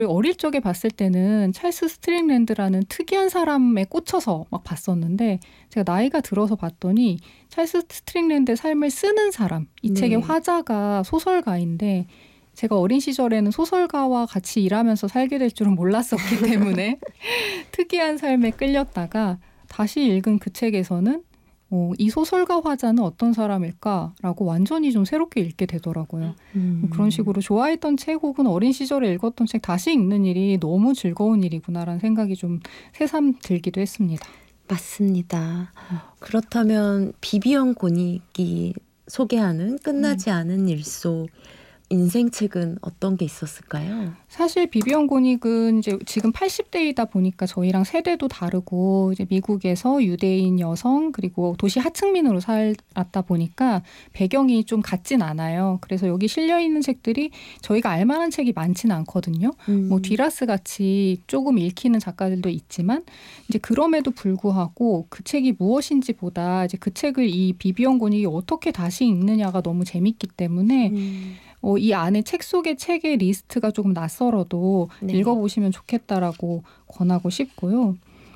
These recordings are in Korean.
어릴 적에 봤을 때는 찰스 스트링랜드라는 특이한 사람에 꽂혀서 막 봤었는데 제가 나이가 들어서 봤더니 찰스 스트링랜드의 삶을 쓰는 사람, 이 책의 화자가 소설가인데 제가 어린 시절에는 소설가와 같이 일하면서 살게 될 줄은 몰랐었기 때문에 특이한 삶에 끌렸다가 다시 읽은 그 책에서는 이 소설가 화자는 어떤 사람일까라고 완전히 좀 새롭게 읽게 되더라고요. 그런 식으로 좋아했던 책 혹은 어린 시절에 읽었던 책 다시 읽는 일이 너무 즐거운 일이구나라는 생각이 좀 새삼 들기도 했습니다. 맞습니다. 그렇다면 비비언 고닉이 소개하는 끝나지 않은 일 속 인생책은 어떤 게 있었을까요? 사실 비비언 고닉은 이제 지금 80대이다 보니까 저희랑 세대도 다르고 이제 미국에서 유대인 여성 그리고 도시 하층민으로 살았다 보니까 배경이 좀 같진 않아요. 그래서 여기 실려 있는 책들이 저희가 알만한 책이 많지는 않거든요. 뭐 뒤라스 같이 조금 읽히는 작가들도 있지만 이제 그럼에도 불구하고 그 책이 무엇인지보다 이제 그 책을 이 비비언 고닉이 어떻게 다시 읽느냐가 너무 재밌기 때문에 이 안에 책 속의 책의 리스트가 조금 낯설어도 읽어보시면 좋겠다라고 권하고 싶고요.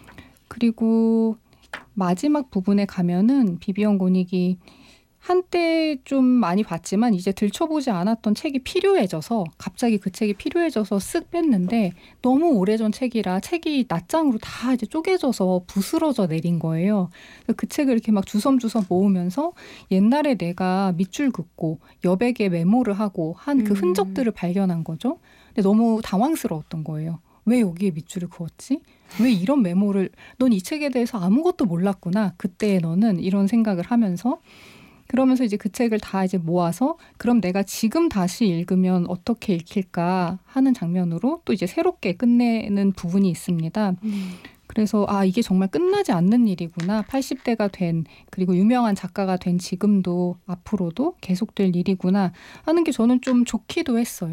그리고 마지막 부분에 가면은 비비언 고닉이 한때 좀 많이 봤지만 이제 들춰보지 않았던 책이 필요해져서 갑자기 그 책이 필요해져서 쓱 뺐는데 너무 오래전 책이라 책이 낱장으로 다 이제 쪼개져서 부스러져 내린 거예요. 그 책을 이렇게 막 주섬주섬 모으면서 옛날에 내가 밑줄 긋고 여백에 메모를 하고 한 그 흔적들을 발견한 거죠. 근데 너무 당황스러웠던 거예요. 왜 여기에 밑줄을 그었지? 왜 이런 메모를 넌 이 책에 대해서 아무것도 몰랐구나. 그때 너는 이런 생각을 하면서 그러면서 이제 그 책을 다 이제 모아서 그럼 내가 지금 다시 읽으면 어떻게 읽힐까 하는 장면으로 또 이제 새롭게 끝내는 부분이 있습니다. 그래서 이게 정말 끝나지 않는 일이구나. 80대가 된 그리고 유명한 작가가 된 지금도 앞으로도 계속될 일이구나 하는 게 저는 좀 좋기도 했어요.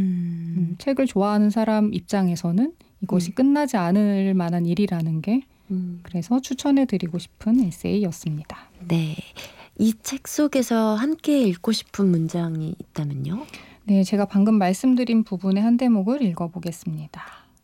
책을 좋아하는 사람 입장에서는 이것이 끝나지 않을 만한 일이라는 게 그래서 추천해드리고 싶은 에세이였습니다. 네. 이 책 속에서 함께 읽고 싶은 문장이 있다면요? 네, 제가 방금 말씀드린 부분의 한 대목을 읽어보겠습니다.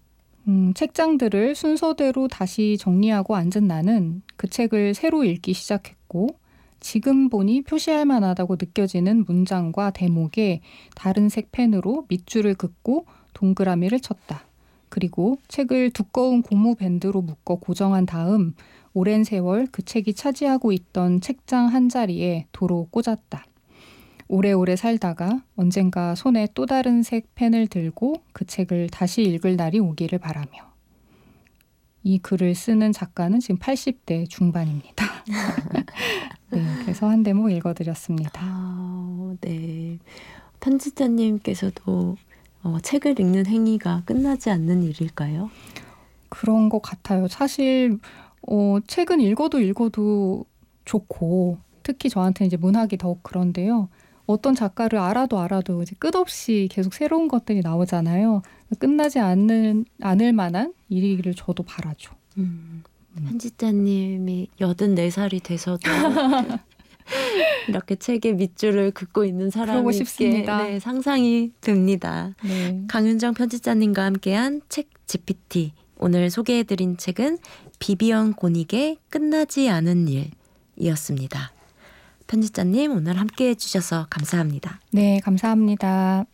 책장들을 순서대로 다시 정리하고 앉은 나는 그 책을 새로 읽기 시작했고 지금 보니 표시할 만하다고 느껴지는 문장과 대목에 다른 색 펜으로 밑줄을 긋고 동그라미를 쳤다. 그리고 책을 두꺼운 고무 밴드로 묶어 고정한 다음 오랜 세월 그 책이 차지하고 있던 책장 한 자리에 도로 꽂았다. 오래오래 살다가 언젠가 손에 또 다른 색 펜을 들고 그 책을 다시 읽을 날이 오기를 바라며. 이 글을 쓰는 작가는 지금 80대 중반입니다. 네, 그래서 한 대목 읽어드렸습니다. 네. 편집자님께서도 책을 읽는 행위가 끝나지 않는 일일까요? 그런 것 같아요. 사실 책은 읽어도 좋고 특히 저한테 이제 문학이 더욱 그런데요. 어떤 작가를 알아도 이제 끝없이 계속 새로운 것들이 나오잖아요. 끝나지 않을 만한 일이기를 저도 바라죠. 편집자님이 84살이 돼서도 이렇게 책에 밑줄을 긋고 있는 사람이 싶습니다. 네, 상상이 됩니다. 네. 강윤정 편집자님과 함께한 책 GPT. 오늘 소개해드린 책은 비비언 고닉의 끝나지 않은 일이었습니다. 편집자님 오늘 함께해 주셔서 감사합니다. 네, 감사합니다.